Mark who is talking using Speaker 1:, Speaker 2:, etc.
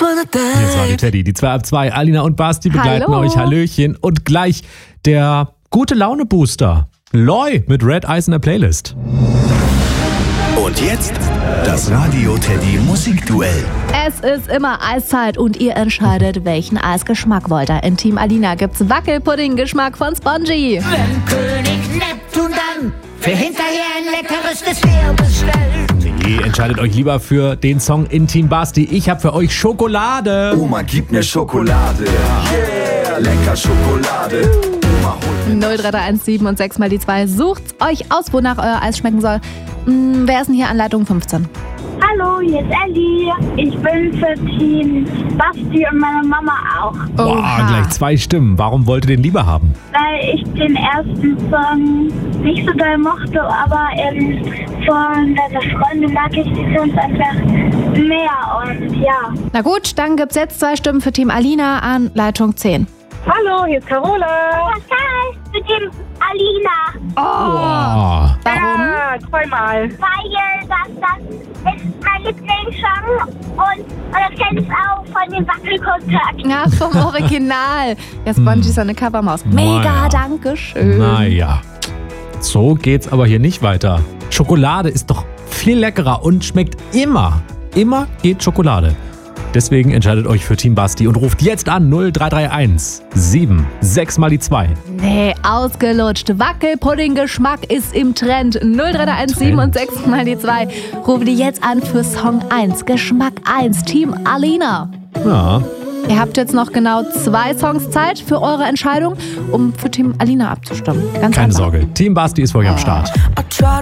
Speaker 1: Jetzt war die Teddy, die 2 ab 2. Alina und Basti begleiten euch. Hallöchen. Und gleich der gute Laune-Booster. Loy mit Red Eyes in der Playlist.
Speaker 2: Und jetzt das Radio Teddy Musikduell.
Speaker 3: Es ist immer Eiszeit und ihr entscheidet, welchen Eisgeschmack wollt ihr. In Team Alina gibt's Wackelpudding-Geschmack von Spongy.
Speaker 4: Wenn König Neptun dann für hinterher ein leckeres Dessert bestellt.
Speaker 1: Ihr entscheidet euch lieber für den Song in Team Basti. Ich habe für euch Schokolade.
Speaker 2: Oma, gib mir Schokolade. Yeah, lecker Schokolade.
Speaker 3: 03317 und 6 mal die 2. Sucht's euch aus, wonach euer Eis schmecken soll. Wer ist denn hier an Leitung 15?
Speaker 5: Hallo, hier ist Elli. Ich bin für Team Basti und meine Mama auch.
Speaker 1: Boah, gleich 2 Stimmen. Warum wollt ihr den lieber haben?
Speaker 5: Weil ich den ersten Song nicht so doll mochte, aber von deiner Freundin mag ich die Songs einfach mehr und ja.
Speaker 3: Na gut, dann gibt's jetzt 2 Stimmen für Team Alina an Leitung 10.
Speaker 6: Hallo, hier ist Carola.
Speaker 5: Hi, für Team Alina.
Speaker 1: Oh.
Speaker 3: Warum?
Speaker 6: Ja, zweimal.
Speaker 5: Weil das ist mein Lieblingssong und das kennst du auch von den Wackelkontakt.
Speaker 3: Ach, vom Original. Ja, Spongy ist eine Covermaus. Mega, danke schön.
Speaker 1: Naja, so geht's aber hier nicht weiter. Schokolade ist doch viel leckerer und schmeckt immer. Immer geht Schokolade. Deswegen entscheidet euch für Team Basti und ruft jetzt an 0331 7 6 mal die 2.
Speaker 3: Nee, ausgelutscht. Wackelpudding-Geschmack ist im Trend. 03317 und 6 mal die 2. Rufe die jetzt an für Song 1. Geschmack 1. Team Alina.
Speaker 1: Ja.
Speaker 3: Ihr habt jetzt noch genau 2 Songs Zeit für eure Entscheidung, um für Team Alina abzustimmen. Ganz
Speaker 1: Keine
Speaker 3: einfach.
Speaker 1: Sorge, Team Basti ist für euch am Start.
Speaker 4: I try